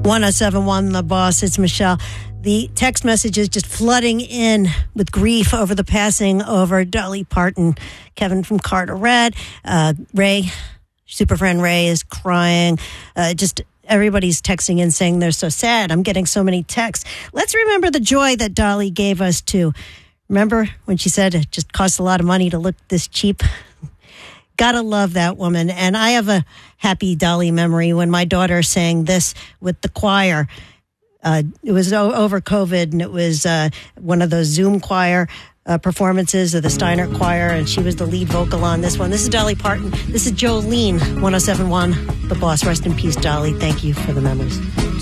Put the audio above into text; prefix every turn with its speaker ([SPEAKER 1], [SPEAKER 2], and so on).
[SPEAKER 1] 1071 The Boss. It's Michelle. The text messages just flooding in with grief over the passing over Dolly Parton. Kevin from Carteret. Ray, super friend Ray, is crying. Just everybody's texting in saying they're so sad. I'm getting so many texts. Let's remember the joy that Dolly gave us too. Remember when she said it just costs a lot of money to look this cheap? Gotta love that woman. And I have a happy Dolly memory when my daughter sang this with the choir. It was over COVID, and it was one of those Zoom choir performances of the Steiner Choir, and she was the lead vocal on this one. This is Dolly Parton. This is Jolene, 1071 The Boss. Rest in peace, Dolly. Thank you for the memories.